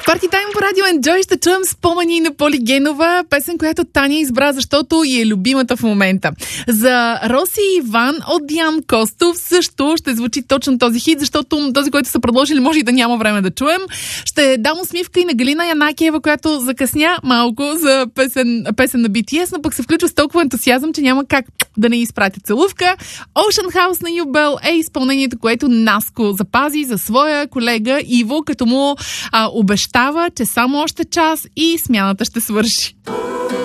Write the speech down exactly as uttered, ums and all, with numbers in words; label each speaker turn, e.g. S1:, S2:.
S1: Парти Тайм по Радио Enjoy ще чуем спомени на Поли Генова, песен, която Таня избра, защото и е любимата в момента. За Роси и Иван от Диан Костов също ще звучи точно този хит, защото този, който са предложили, може и да няма време да чуем. Ще дам усмивка и на Галина Янакиева, която закъсня малко за песен, песен на Би Ти Ес, но пък се включва с толкова ентусиазъм, че няма как да не изпратя целувка. Ocean House на Юбел е изпълнението, което Наско запази за своя колега Иво, като му а, обещава, че само още час и смяната ще свърши.